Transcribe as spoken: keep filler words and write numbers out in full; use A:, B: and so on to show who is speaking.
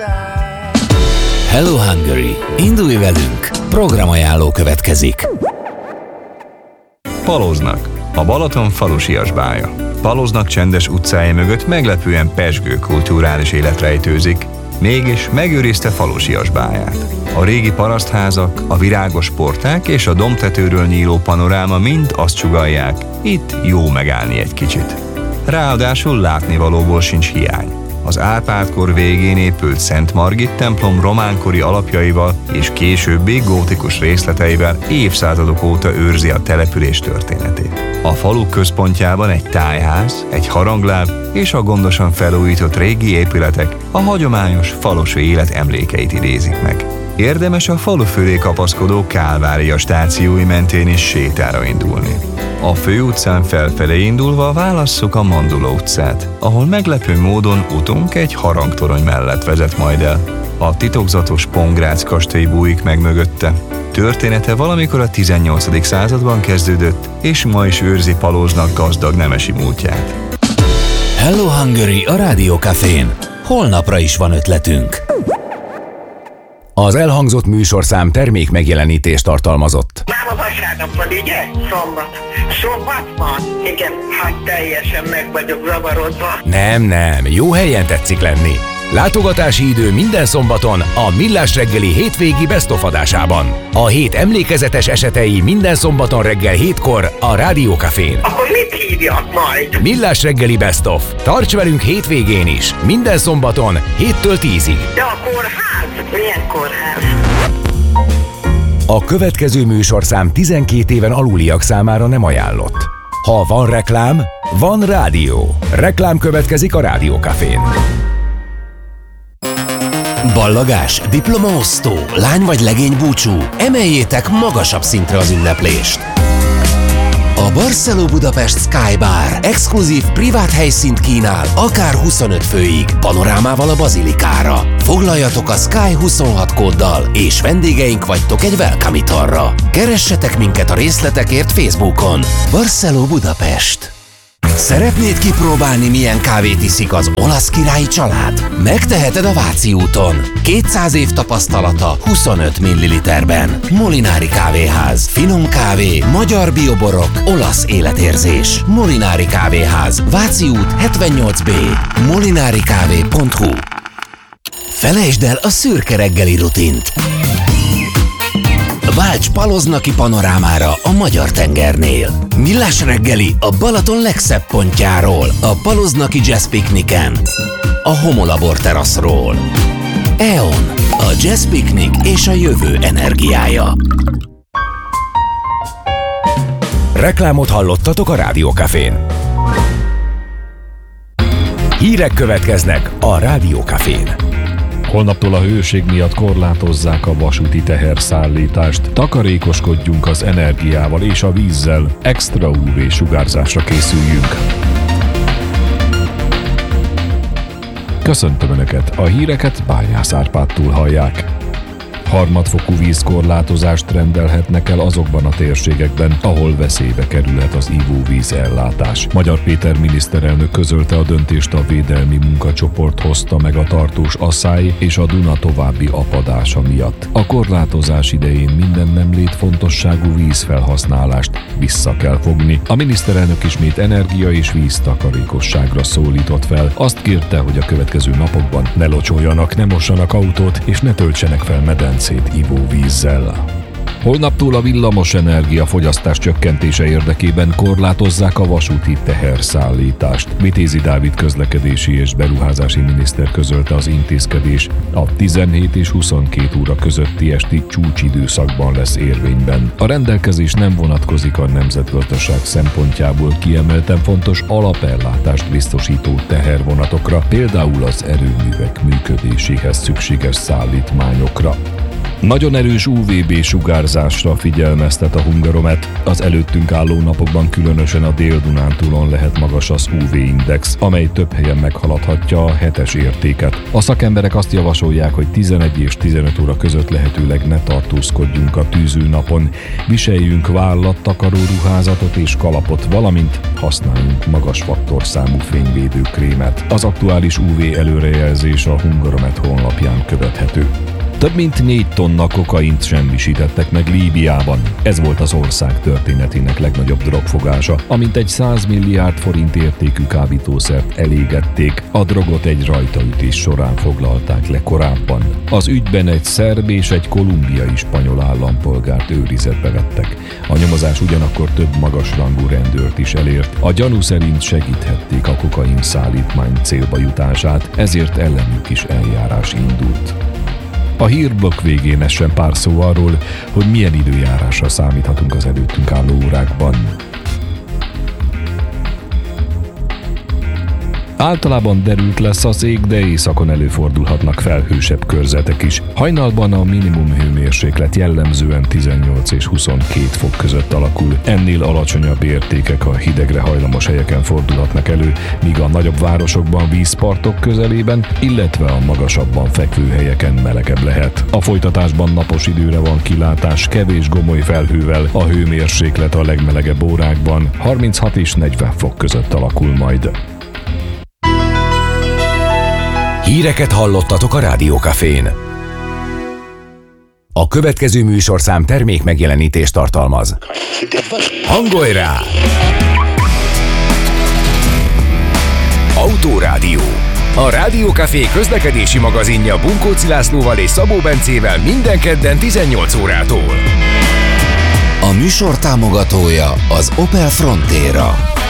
A: Hello Hungary! Indulj velünk! Programajánló következik.
B: Paloznak. A Balaton falusiasbálya. Paloznak csendes utcája mögött meglepően pezsgő kulturális élet rejtőzik, mégis megőrizte falusiasbályát. A régi parasztházak, a virágos porták és a dombtetőről nyíló panoráma mind azt sugallják, itt jó megállni egy kicsit. Ráadásul látnivalóból sincs hiány. Az Árpád-kor végén épült Szent Margit templom románkori alapjaival és későbbi gótikus részleteivel évszázadok óta őrzi a település történetét. A falu központjában egy tájház, egy harangláb és a gondosan felújított régi épületek a hagyományos falusi élet emlékeit idézik meg. Érdemes a falu fölé kapaszkodó Kálvária stációi mentén is sétára indulni. A főutcán felfelé indulva válasszuk a Mandula utcát, ahol meglepő módon utunk egy harangtorony mellett vezet majd el. A titokzatos Pongrác kastély bújik meg mögötte. Története valamikor a tizennyolcadik században kezdődött, és ma is őrzi Paloznak gazdag nemesi múltját.
A: Hello Hungary a Rádiókafén. Holnapra is van ötletünk.
C: Az elhangzott műsorszám termék megjelenítést tartalmazott.
D: Már a vasárnap van, ugye? Szombat. Szombat van? Igen, hát teljesen meg vagyok zavarodva.
C: Nem, nem, jó helyen tetszik lenni. Látogatási idő minden szombaton a Millás reggeli hétvégi Best of adásában. A hét emlékezetes esetei minden szombaton reggel hétkor a Rádiókafén.
D: Akkor mit hívjak majd?
C: Millás reggeli Best of. Tarts velünk hétvégén is. Minden szombaton héttől tízig.
D: De a kórház? Milyen kórház?
C: A következő műsorszám tizenkét éven aluliak számára nem ajánlott. Ha van reklám, van rádió. Reklám következik a Rádiókafén.
A: Ballagás, diplomaosztó, lány vagy legény búcsú, emeljétek magasabb szintre az ünneplést. A Barceló Budapest Sky Bar exkluzív privát helyszínt kínál, akár huszonöt főig, panorámával a bazilikára. Foglaljatok a Sky huszonhat kóddal, és vendégeink vagytok egy welcome italra. Keressetek minket a részletekért Facebookon. Barceló Budapest. Szeretnéd kipróbálni, milyen kávét iszik az olasz királyi család? Megteheted a Váci úton. kétszáz év tapasztalata huszonöt milliliterben. Molinári kávéház. Finom kávé, magyar bioborok, olasz életérzés. Molinári kávéház. Váci út hetvennyolc bé. molinarikávé pont hu. Felejtsd el a szürke reggeli rutint. Válts paloznaki panorámára a Magyar-tengernél. Millás reggeli a Balaton legszebb pontjáról, a paloznaki jazz pikniken, a Homolabor teraszról. é o en, a jazz piknik és a jövő energiája.
C: Reklámot hallottatok a Rádiókafén. Hírek következnek a Rádiókafén.
E: Holnaptól a hőség miatt korlátozzák a vasúti teherszállítást. Takarékoskodjunk az energiával és a vízzel, extra ú vé sugárzásra készüljünk. Köszöntöm Önöket, a híreket Bányász Árpádtól hallják. Harmadfokú vízkorlátozást rendelhetnek el azokban a térségekben, ahol veszélybe kerülhet az ivóvíz ellátás. Magyar Péter miniszterelnök közölte a döntést, a védelmi munkacsoport hozta meg a tartós asszály és a Duna további apadása miatt. A korlátozás idején minden nem létfontosságú vízfelhasználást vissza kell fogni. A miniszterelnök ismét energia és víztakarékosságra szólított fel. Azt kérte, hogy a következő napokban ne locsoljanak, ne mossanak autót és ne töltsenek fel medencét ivóvízzel. Holnaptól a villamos energia fogyasztás csökkentése érdekében korlátozzák a vasúti teherszállítást. Vitézi Dávid közlekedési és beruházási miniszter közölte, az intézkedés a tizenhét és huszonkét óra közötti esti csúcsidőszakban lesz érvényben. A rendelkezés nem vonatkozik a nemzetgazdaság szempontjából kiemelten fontos alapellátást biztosító tehervonatokra, például az erőművek működéséhez szükséges szállítmányokra. Nagyon erős ú vé bé sugárzásra figyelmeztet a Hungaromet. Az előttünk álló napokban különösen a Dél-Dunántúlon lehet magas az ú vé-index, amely több helyen meghaladhatja a hetes értéket. A szakemberek azt javasolják, hogy tizenegy és tizenöt óra között lehetőleg ne tartózkodjunk a tűző napon, viseljünk vállattakaró ruházatot és kalapot, valamint használjunk magas faktorszámú fényvédő krémet. Az aktuális ú vé előrejelzés a Hungaromet honlapján követhető. Több mint négy tonna kokaint semmisítettek meg Líbiában. Ez volt az ország történetének legnagyobb drogfogása, amint egy száz milliárd forint értékű kábítószert elégették. A drogot egy rajtaütés során foglalták le korábban. Az ügyben egy szerb és egy kolumbiai spanyol állampolgárt őrizetbe vettek. A nyomozás ugyanakkor több magasrangú rendőrt is elért. A gyanú szerint segíthették a kokain szállítmány célba jutását, ezért ellenük is eljárás indult. A hírblokk végén essen pár szó arról, hogy milyen időjárásra számíthatunk az előttünk álló órákban. Általában derült lesz az ég, de északon előfordulhatnak felhősebb körzetek is. Hajnalban a minimum hőmérséklet jellemzően tizennyolc és huszonkét fok között alakul. Ennél alacsonyabb értékek a hidegre hajlamos helyeken fordulhatnak elő, míg a nagyobb városokban, vízpartok közelében, illetve a magasabban fekvő helyeken melegebb lehet. A folytatásban napos időre van kilátás, kevés gomoly felhővel, a hőmérséklet a legmelegebb órákban harminchat és negyven fok között alakul majd.
C: Híreket hallottatok a Rádiókafén. A következő műsorszám termék megjelenítést tartalmaz. Hangolj rá! Autórádió. A Rádiókafé közlekedési magazinja Bunkóci Lászlóval és Szabó Bencével minden kedden tizennyolc órától.
A: A műsor támogatója az Opel Frontera.